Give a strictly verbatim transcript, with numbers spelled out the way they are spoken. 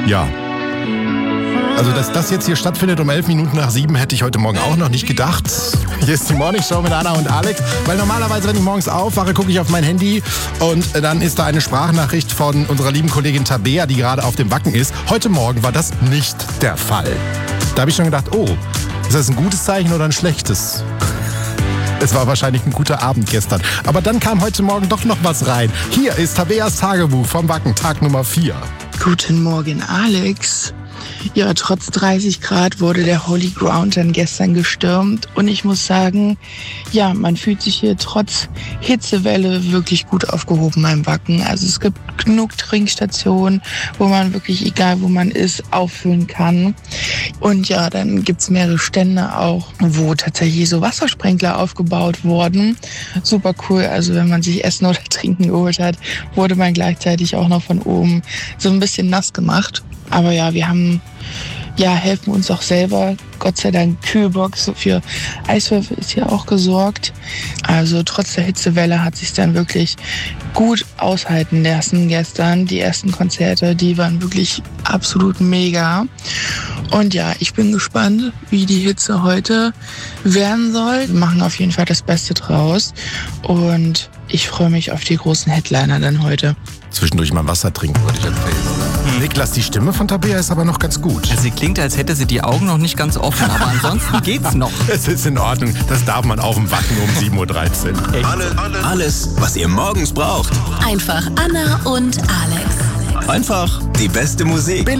Ja. Also, dass das jetzt hier stattfindet um elf Minuten nach sieben, hätte ich heute Morgen auch noch nicht gedacht. Hier ist die Morning Show mit Anna und Alex. Weil normalerweise, wenn ich morgens aufwache, gucke ich auf mein Handy und dann ist da eine Sprachnachricht von unserer lieben Kollegin Tabea, die gerade auf dem Wacken ist. Heute Morgen war das nicht der Fall. Da habe ich schon gedacht, oh, ist das ein gutes Zeichen oder ein schlechtes? Es war wahrscheinlich ein guter Abend gestern. Aber dann kam heute Morgen doch noch was rein. Hier ist Tabeas Tagebuch vom Wacken, Tag Nummer vier. Guten Morgen, Alex. Ja, trotz dreißig Grad wurde der Holy Ground dann gestern gestürmt. Und ich muss sagen, ja, man fühlt sich hier trotz Hitzewelle wirklich gut aufgehoben beim Wacken. Also es gibt genug Trinkstationen, wo man wirklich, egal wo man ist, auffüllen kann. Und ja, dann gibt's mehrere Stände auch, wo tatsächlich so Wassersprenkler aufgebaut wurden. Super cool. Also wenn man sich Essen oder Trinken geholt hat, wurde man gleichzeitig auch noch von oben so ein bisschen nass gemacht. Aber ja, wir haben, ja, helfen uns auch selber. Gott sei Dank, Kühlbox für Eiswürfel ist hier auch gesorgt. Also trotz der Hitzewelle hat sich dann wirklich gut aushalten lassen gestern. Die ersten Konzerte, die waren wirklich absolut mega. Und ja, ich bin gespannt, wie die Hitze heute werden soll. Wir machen auf jeden Fall das Beste draus. Und ich freue mich auf die großen Headliner dann heute. Zwischendurch mal Wasser trinken, würde ich empfehlen. Hm. Niklas, die Stimme von Tabea ist aber noch ganz gut. Also sie klingt, als hätte sie die Augen noch nicht ganz offen, aber ansonsten geht's noch. Es ist in Ordnung, das darf man auf dem Wacken um sieben Uhr dreizehn. Alle, alles, was ihr morgens braucht. Einfach Anna und Alex. Einfach die beste Musik.